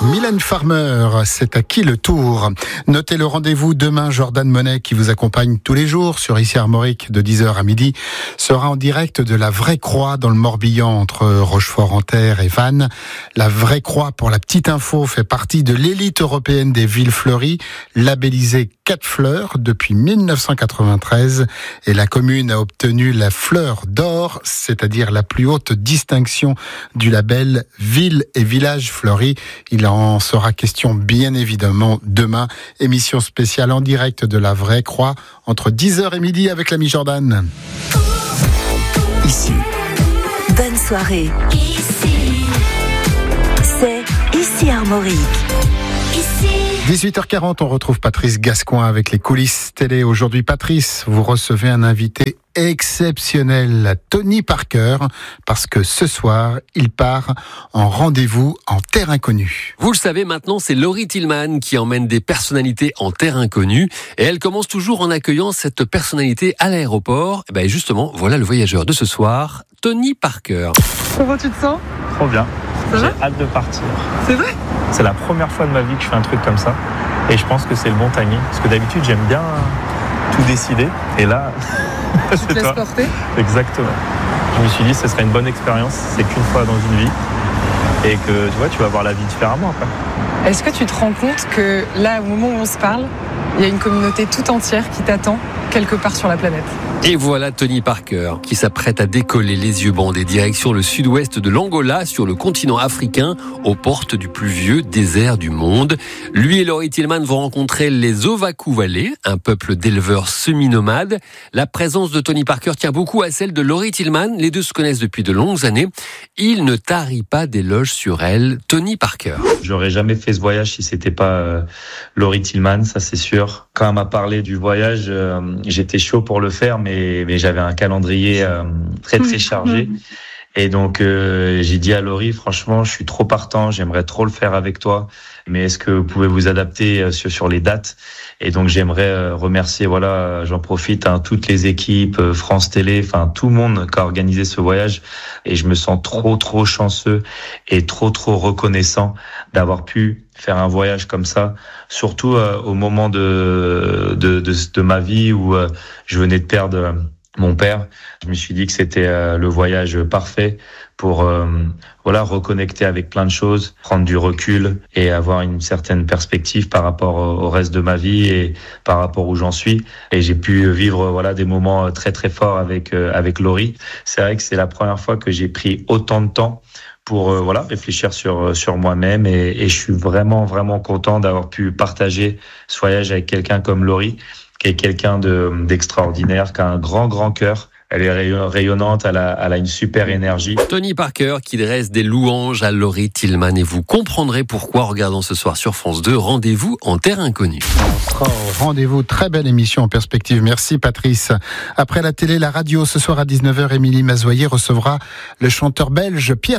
Mylène Farmer, c'est à qui le tour? Notez le rendez-vous demain. Jordan Monet, qui vous accompagne tous les jours sur Ici Armorique de 10h à midi, sera en direct de la Vraie Croix dans le Morbihan entre Rochefort-en-Terre et Vannes. La Vraie Croix, pour la petite info, fait partie de l'élite européenne des villes fleuries, labellisée 4 fleurs depuis 1993, et la commune a obtenu la fleur d'or, c'est-à-dire la plus haute distinction du label Ville et Village Fleuris. Il en sera question bien évidemment demain. Émission spéciale en direct de la Vraie Croix entre 10h et midi avec l'ami Jordan. Ici. Bonne soirée. Ici. C'est Ici Armorique. 18h40, on retrouve Patrice Gascoin avec les coulisses télé. Aujourd'hui, Patrice, vous recevez un invité exceptionnel, Tony Parker, parce que ce soir, il part en rendez-vous en terre inconnue. Vous le savez maintenant, c'est Laurie Tillman qui emmène des personnalités en terre inconnue, et elle commence toujours en accueillant cette personnalité à l'aéroport. Et ben justement, voilà le voyageur de ce soir, Tony Parker. Comment tu te sens ? Trop bien. Ça va ? J'ai hâte de partir. C'est vrai ? C'est la première fois de ma vie que je fais un truc comme ça. Et je pense que c'est le bon timing. Parce que d'habitude, j'aime bien tout décider. Et là, Tu c'est te laisses toi. porter ? Exactement. Je me suis dit, ce serait une bonne expérience. C'est qu'une fois dans une vie. Et que tu vois, tu vas voir la vie différemment après. Est-ce que tu te rends compte que là, au moment où on se parle, il y a une communauté tout entière qui t'attend quelque part sur la planète ? Et voilà Tony Parker qui s'apprête à décoller les yeux bandés direction le sud-ouest de l'Angola, sur le continent africain, aux portes du plus vieux désert du monde. Lui et Laurie Tillman vont rencontrer les Ovakou-Valais, un peuple d'éleveurs semi-nomades. La présence de Tony Parker tient beaucoup à celle de Laurie Tillman. Les deux se connaissent depuis de longues années. Il ne tarit pas d'éloges sur elle. Tony Parker. J'aurais jamais fait ce voyage si c'était pas Laurie Tillman, ça c'est sûr. Quand elle m'a parlé du voyage, j'étais chaud pour le faire, mais j'avais un calendrier très très chargé. Et donc j'ai dit à Laurie, franchement, je suis trop partant, j'aimerais trop le faire avec toi, mais est-ce que vous pouvez vous adapter sur les dates ? Et donc j'aimerais remercier, voilà, j'en profite, toutes les équipes, France Télé, enfin tout le monde qui a organisé ce voyage. Et je me sens trop chanceux et trop reconnaissant d'avoir pu faire un voyage comme ça, surtout au moment de ma vie où je venais de perdre mon père. Je me suis dit que c'était le voyage parfait pour reconnecter avec plein de choses, prendre du recul et avoir une certaine perspective par rapport au reste de ma vie et par rapport où j'en suis. Et j'ai pu vivre des moments très forts avec Laurie. C'est vrai que c'est la première fois que j'ai pris autant de temps pour réfléchir sur moi-même, et je suis vraiment content d'avoir pu partager ce voyage avec quelqu'un comme Laurie, qui est quelqu'un d'extraordinaire, qui a un grand cœur. Elle est rayonnante, elle a une super énergie. Tony Parker qui dresse des louanges à Laurie Tillman, et vous comprendrez pourquoi en regardant ce soir sur France 2, Rendez-vous en terre inconnue. On sera au rendez-vous, très belle émission en perspective. Merci Patrice. Après la télé, la radio, ce soir à 19h, Émilie Mazoyer recevra le chanteur belge Pierre